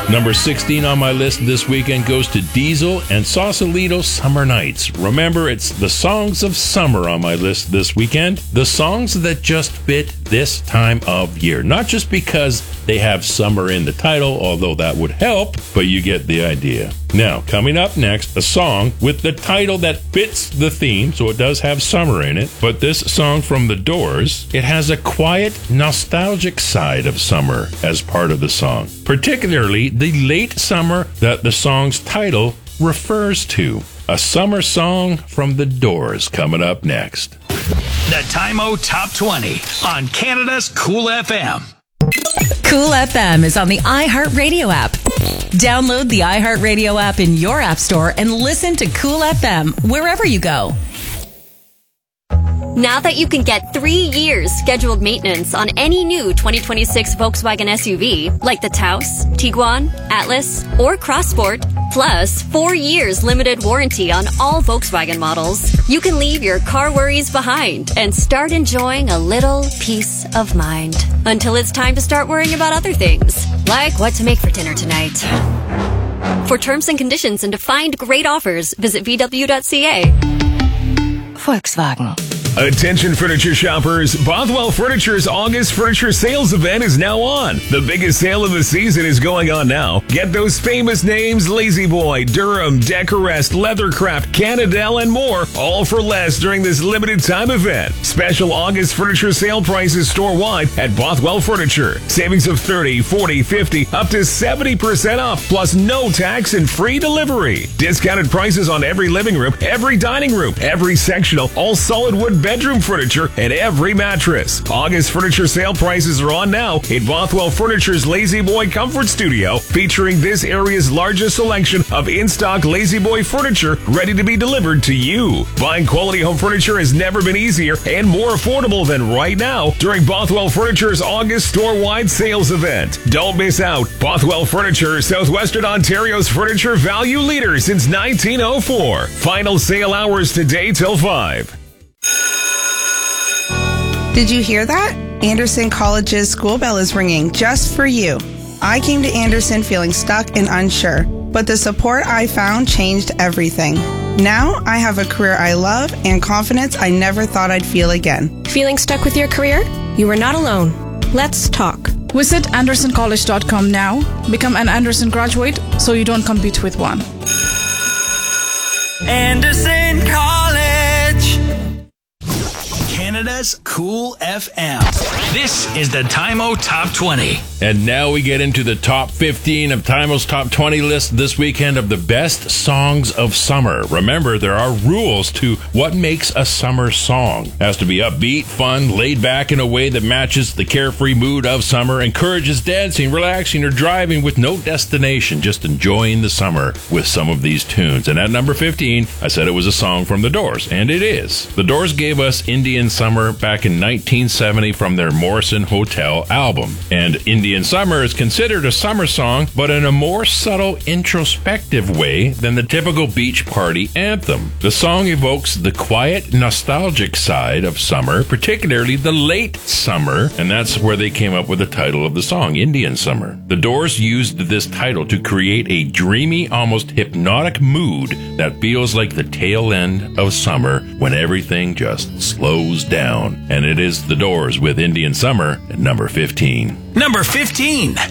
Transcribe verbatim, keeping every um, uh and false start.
Number sixteen on my list this weekend goes to Diesel and Sausalito, Summer Nights. Remember, it's the songs of summer on my list this weekend. The songs that just fit this time of year. Not just because they have summer in the title, although that would help, but you get the idea. Now, coming up next, a song with the title that fits the theme, so it does have summer in it, but this song from The Doors, it has a quiet, nostalgic side of summer as part of the song, particularly the late summer that the song's title refers to. A summer song from The Doors coming up next. The Time-O Top twenty on Canada's Cool F M. Cool F M is on the iHeartRadio app. Download the iHeartRadio app in your app store and listen to Cool F M wherever you go. Now that you can get three years scheduled maintenance on any new twenty twenty-six Volkswagen S U V, like the Taos, Tiguan, Atlas, or Crossport, plus four years limited warranty on all Volkswagen models, you can leave your car worries behind and start enjoying a little peace of mind. Until it's time to start worrying about other things, like what to make for dinner tonight. For terms and conditions and to find great offers, visit V W dot C A. Volkswagen. Attention furniture shoppers, Bothwell Furniture's August Furniture Sales Event is now on. The biggest sale of the season is going on now. Get those famous names, La-Z-Boy, Durham, Decorest, Leathercraft, Canadel, and more, all for less during this limited time event. Special August Furniture Sale prices store-wide at Bothwell Furniture. Savings of thirty, forty, fifty, up to seventy percent off, plus no tax and free delivery. Discounted prices on every living room, every dining room, every sectional, all solid wood bedroom furniture, and every mattress. August furniture sale prices are on now in Bothwell Furniture's La-Z-Boy Comfort Studio, featuring this area's largest selection of in-stock La-Z-Boy furniture ready to be delivered to you. Buying quality home furniture has never been easier and more affordable than right now during Bothwell Furniture's August store-wide sales event. Don't miss out. Bothwell Furniture, Southwestern Ontario's furniture value leader since nineteen oh four. Final sale hours today till five. Did you hear that? Anderson College's school bell is ringing just for you. I came to Anderson feeling stuck and unsure, but the support I found changed everything. Now I have a career I love and confidence I never thought I'd feel again. Feeling stuck with your career? You are not alone. Let's talk. Visit anderson college dot com now. Become an Anderson graduate so you don't compete with one. Anderson College, Canada's Cool F M. This is the Time-O Top twenty. And now we get into the top fifteen of Time-O's Top twenty list this weekend of the best songs of summer. Remember, there are rules to what makes a summer song. It has to be upbeat, fun, laid back in a way that matches the carefree mood of summer, encourages dancing, relaxing, or driving with no destination, just enjoying the summer with some of these tunes. And at number fifteen, I said it was a song from The Doors, and it is. The Doors gave us Indian Summer back in nineteen seventy from their Morrison Hotel album. And Indian Summer is considered a summer song, but in a more subtle, introspective way than the typical beach party anthem. The song evokes the quiet, nostalgic side of summer, particularly the late summer, and that's where they came up with the title of the song, Indian Summer. The Doors used this title to create a dreamy, almost hypnotic mood that feels like the tail end of summer when everything just slows down. And it is The Doors with Indian Summer at number fifteen. Number fifteen.